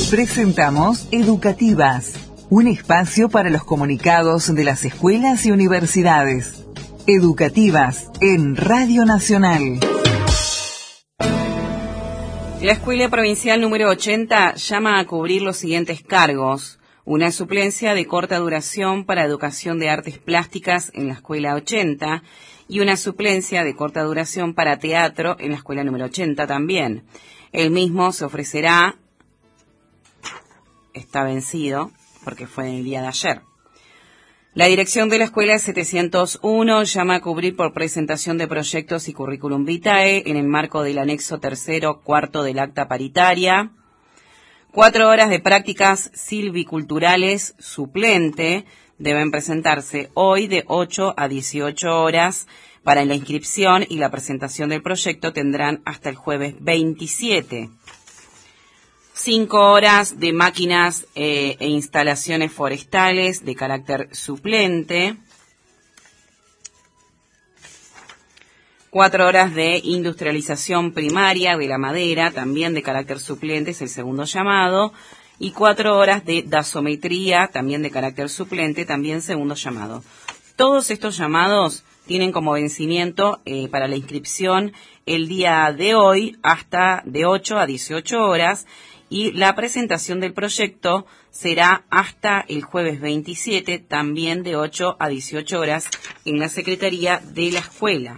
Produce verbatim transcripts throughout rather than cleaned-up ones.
Presentamos Educativas, un espacio para los comunicados de las escuelas y universidades. Educativas en Radio Nacional. La Escuela Provincial número ochenta llama a cubrir los siguientes cargos: una suplencia de corta duración para Educación de Artes Plásticas en la Escuela ochenta y una suplencia de corta duración para Teatro en la Escuela número ochenta también. El mismo se ofrecerá, está vencido porque fue en el día de ayer. La dirección de la escuela setecientos uno llama a cubrir por presentación de proyectos y currículum vitae en el marco del anexo tercero cuarto del acta paritaria. Cuatro horas de prácticas silviculturales suplente deben presentarse hoy de ocho a dieciocho horas. Para la inscripción y la presentación del proyecto tendrán hasta el jueves veintisiete. Cinco horas de máquinas eh, e instalaciones forestales de carácter suplente. Cuatro horas de industrialización primaria de la madera, también de carácter suplente, es el segundo llamado. Y cuatro horas de dasometría, también de carácter suplente, también segundo llamado. Todos estos llamados tienen como vencimiento eh, para la inscripción el día de hoy hasta de ocho a dieciocho horas. Y la presentación del proyecto será hasta el jueves veintisiete, también de ocho a dieciocho horas, en la Secretaría de la Escuela.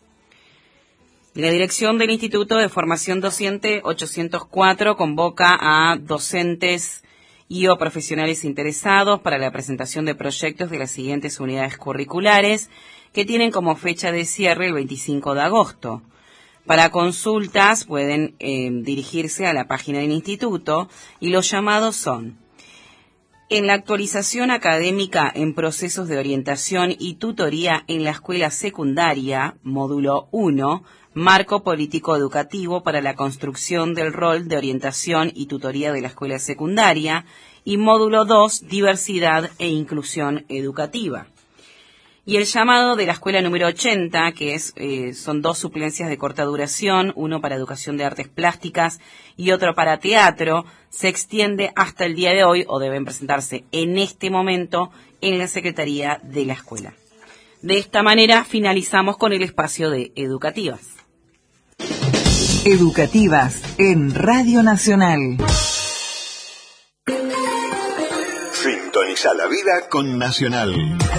La dirección del Instituto de Formación Docente ochocientos cuatro convoca a docentes y o profesionales interesados para la presentación de proyectos de las siguientes unidades curriculares, que tienen como fecha de cierre el veinticinco de agosto. Para consultas pueden eh, dirigirse a la página del instituto y los llamados son: en la actualización académica en procesos de orientación y tutoría en la escuela secundaria, módulo uno, marco político educativo para la construcción del rol de orientación y tutoría de la escuela secundaria, y módulo dos, diversidad e inclusión educativa. Y el llamado de la escuela número ochenta, que es eh, son dos suplencias de corta duración, uno para Educación de Artes Plásticas y otro para Teatro, se extiende hasta el día de hoy, o deben presentarse en este momento, en la Secretaría de la Escuela. De esta manera finalizamos con el espacio de Educativas. Educativas en Radio Nacional. Sintoniza la vida con Nacional.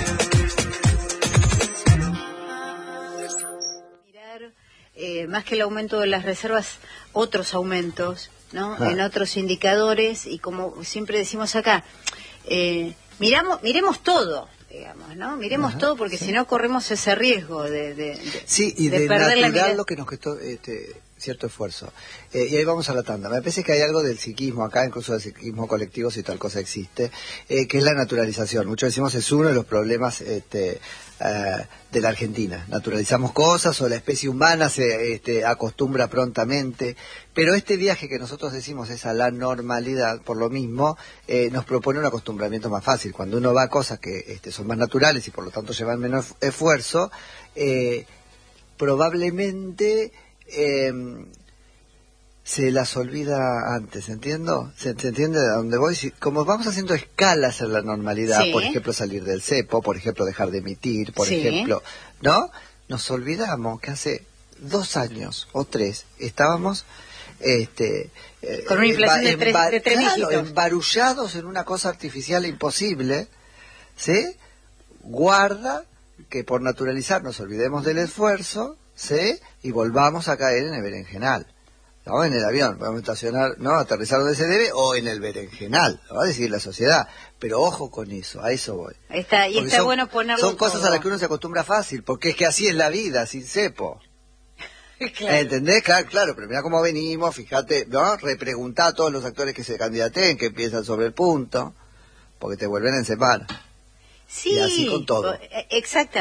Eh, más que el aumento de las reservas, otros aumentos, ¿no? Ah. En otros indicadores, y como siempre decimos acá, eh, miramos, miremos todo, digamos, ¿no? Miremos Ajá, todo, porque sí. Si no corremos ese riesgo de, de, de sí, y de, de perder la mirada. Lo que nos costó este, cierto esfuerzo. Eh, y ahí vamos a la tanda. Me parece que hay algo del psiquismo acá, incluso del psiquismo colectivo, si tal cosa existe, eh, que es la naturalización. Muchos decimos es uno de los problemas este, uh, de la Argentina. Naturalizamos cosas, o la especie humana se este, acostumbra prontamente, pero este viaje que nosotros decimos es a la normalidad, por lo mismo, eh, nos propone un acostumbramiento más fácil. Cuando uno va a cosas que este, son más naturales y por lo tanto llevan menos esfuerzo, eh, probablemente eh, se las olvida antes, ¿entiendo? ¿Se, se entiende a dónde voy? Si, como vamos haciendo escalas en la normalidad, sí. Por ejemplo, salir del cepo, por ejemplo, dejar de emitir, por sí. ejemplo, ¿no? Nos olvidamos que hace dos años o tres estábamos este con una inflación de tres, de tres claro, dígitos, embarullados en una cosa artificial e imposible, ¿sí? Guarda que por naturalizar nos olvidemos del esfuerzo, ¿sí? Y volvamos a caer en el berenjenal. ¿No? En el avión, podemos estacionar, ¿no? Aterrizar donde se debe, o en el berenjenal, lo va a decir la sociedad. Pero ojo con eso, a eso voy. Está, y porque está son, bueno ponerlo Son cosas todo. A las que uno se acostumbra fácil, porque es que así es la vida, sin cepo. Claro. ¿Entendés? Claro, claro, pero mira cómo venimos, fíjate, ¿no? Repreguntá a todos los actores que se candidateen, que empiezan sobre el punto, porque te vuelven a encepar. Sí, y así con todo. Exactamente.